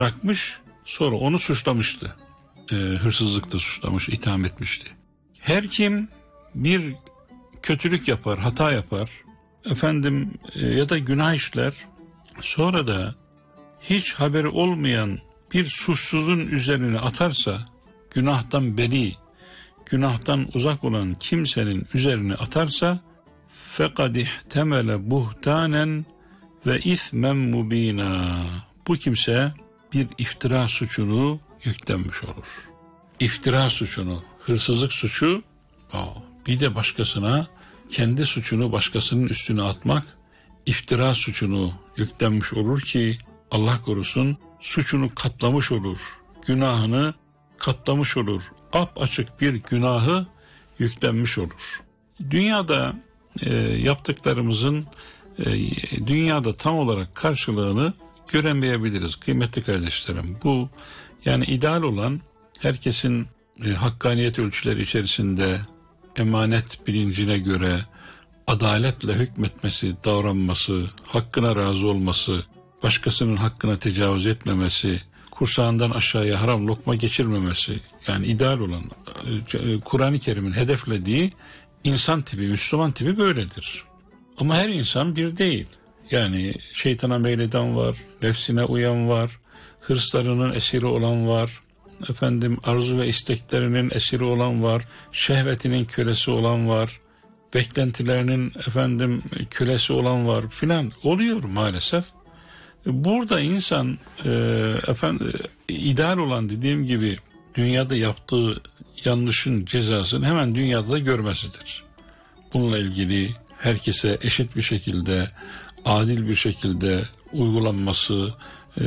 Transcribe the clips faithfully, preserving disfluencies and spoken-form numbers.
bırakmış, sonra onu suçlamıştı. Ee, hırsızlıkla suçlamış, itham etmişti. Her kim bir kötülük yapar, hata yapar, efendim e, ya da günah işler, sonra da hiç haberi olmayan bir suçsuzun üzerine atarsa, günahtan beri, günahtan uzak olan kimsenin üzerine atarsa, فَقَدْ اِحْتَمَلَ بُهْتَانًا وَاِثْمًا مُب۪ينًا. Bu kimse bir iftira suçunu yüklenmiş olur. İftira suçunu, hırsızlık suçu, bir de başkasına, kendi suçunu başkasının üstüne atmak, iftira suçunu yüklenmiş olur ki, Allah korusun, suçunu katlamış olur, günahını katlamış olur, apaçık bir günahı yüklenmiş olur. Dünyada e, yaptıklarımızın e, dünyada tam olarak karşılığını göremeyebiliriz kıymetli kardeşlerim. Bu yani ideal olan herkesin e, hakkaniyet ölçüleri içerisinde emanet bilincine göre adaletle hükmetmesi, davranması, hakkına razı olması, başkasının hakkına tecavüz etmemesi, kursağından aşağıya haram lokma geçirmemesi, yani ideal olan Kur'an-ı Kerim'in hedeflediği insan tipi, Müslüman tipi böyledir. Ama her insan bir değil. Yani şeytana meyleden var, nefsine uyan var, hırslarının esiri olan var, efendim arzu ve isteklerinin esiri olan var, şehvetinin kölesi olan var, beklentilerinin efendim kölesi olan var filan, oluyor maalesef. Burada insan e, efendim ideal olan dediğim gibi dünyada yaptığı yanlışın cezasını hemen dünyada da görmesidir. Bununla ilgili herkese eşit bir şekilde, adil bir şekilde uygulanması, e,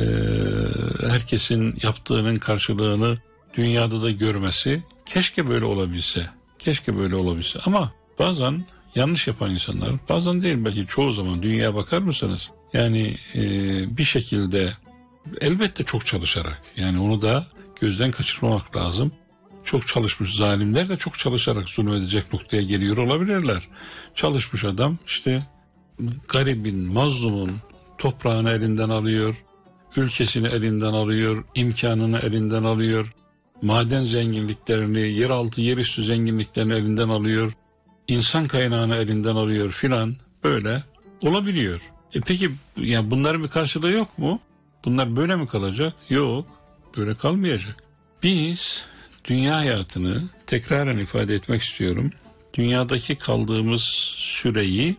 herkesin yaptığının karşılığını dünyada da görmesi, keşke böyle olabilse, keşke böyle olabilse. Ama bazen yanlış yapan insanlar, bazen değil belki çoğu zaman dünyaya bakar mısınız? Yani e, bir şekilde elbette çok çalışarak, yani onu da gözden kaçırmamak lazım. Çok çalışmış zalimler de çok çalışarak zulmedecek noktaya geliyor olabilirler. Çalışmış adam işte garibin, mazlumun toprağını elinden alıyor, ülkesini elinden alıyor, imkanını elinden alıyor, maden zenginliklerini, yeraltı, yerüstü zenginliklerini elinden alıyor, insan kaynağını elinden alıyor filan, böyle olabiliyor. E peki yani bunların bir karşılığı yok mu? Bunlar böyle mi kalacak? Yok, böyle kalmayacak. Biz dünya hayatını tekraren ifade etmek istiyorum. Dünyadaki kaldığımız süreyi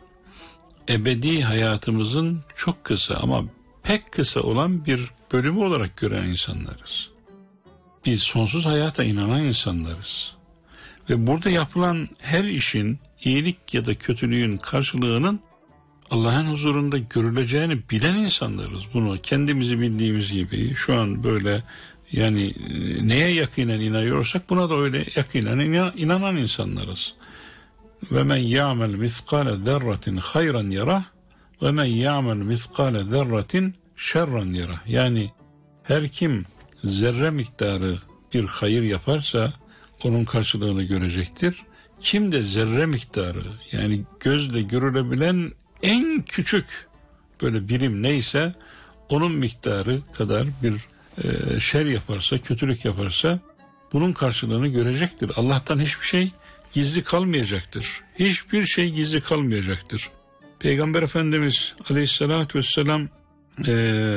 ebedi hayatımızın çok kısa ama pek kısa olan bir bölümü olarak gören insanlarız. Biz sonsuz hayata inanan insanlarız. Ve burada yapılan her işin, iyilik ya da kötülüğün karşılığının Allah'ın huzurunda görüleceğini bilen insanlarız. Bunu kendimizi bildiğimiz gibi şu an böyle yani neye yakinen inanıyorsak buna da öyle yakinen inanan insanlarız. Ve men ya'mel mithqale zerratin hayran yarah ve men ya'mel mithqale zerratin şerran yarah. Yani her kim zerre miktarı bir hayır yaparsa onun karşılığını görecektir. Kim de zerre miktarı yani gözle görülebilen en küçük böyle birim neyse onun miktarı kadar bir e, şer yaparsa, kötülük yaparsa bunun karşılığını görecektir. Allah'tan hiçbir şey gizli kalmayacaktır. Hiçbir şey gizli kalmayacaktır. Peygamber Efendimiz Aleyhisselatü Vesselam e,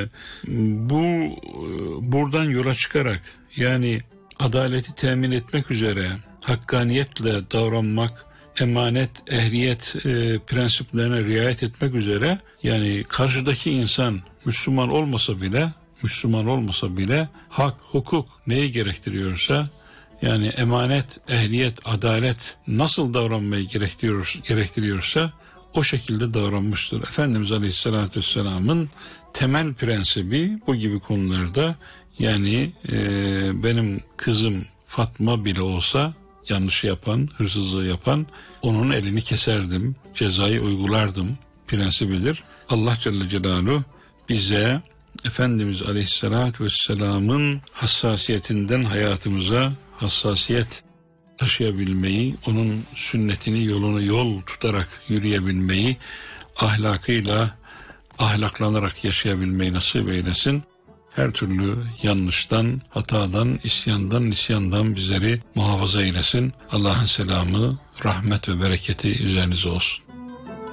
bu buradan yola çıkarak yani adaleti temin etmek üzere hakkaniyetle davranmak, emanet, ehliyet e, prensiplerine riayet etmek üzere yani karşıdaki insan Müslüman olmasa bile Müslüman olmasa bile hak, hukuk neyi gerektiriyorsa yani emanet, ehliyet, adalet nasıl davranmayı gerektiriyor, gerektiriyorsa o şekilde davranmıştır. Efendimiz Aleyhisselatü Vesselam'ın temel prensibi bu gibi konularda yani e, benim kızım Fatma bile olsa yanlışı yapan, hırsızlığı yapan onun elini keserdim, cezayı uygulardım prensibidir. Allah Celle Celaluhu bize Efendimiz Aleyhisselatü Vesselam'ın hassasiyetinden hayatımıza hassasiyet taşıyabilmeyi, onun sünnetini, yolunu yol tutarak yürüyebilmeyi, ahlakıyla ahlaklanarak yaşayabilmeyi nasip eylesin. her türlü yanlıştan, hatadan, isyandan, nisyandan bizleri muhafaza eylesin. Allah'ın selamı, rahmet ve bereketi üzerinize olsun.